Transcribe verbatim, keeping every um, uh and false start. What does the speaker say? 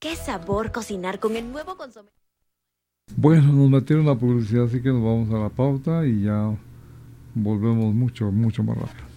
¡Qué sabor cocinar con el nuevo consomé! Bueno, nos metieron la publicidad, así que nos vamos a la pauta y ya volvemos mucho, mucho más rápido.